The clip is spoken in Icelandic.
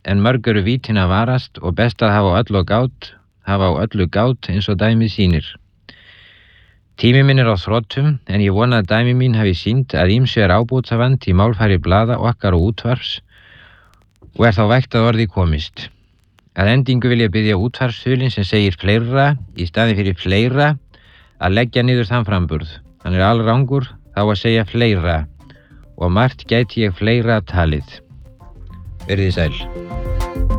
en mörg eru vítin að varast og best að hafa á öllu gát eins og dæmið sýnir. Tími minn á þrotum, en ég vona að dæmi mín hafi sýnt að ýmsu ábótavant í málfari blaða okkar og útvarps og þá vægt að orði komist. Að endingu vil ég biðja útvarpshulinn sem segir fleira í staði fyrir fleira að leggja niður þann framburð. Hann alrangur, þá að segja fleira og margt gæti ég fleira talið. Verið sæl.